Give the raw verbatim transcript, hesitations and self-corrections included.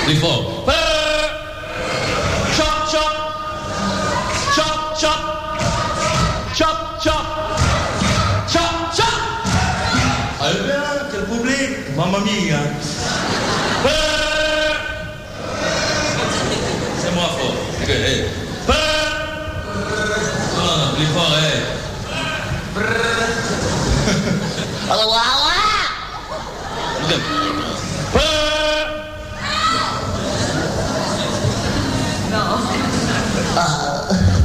Plus fort. Chop, chop. Chop, chop. Chop, chop. Chop, chop. Allez bien, quel public. Mamma mia. C'est moi fort. Ok, hey. Non, non, plus fort, hey. Alors, voilà. Non. Ah.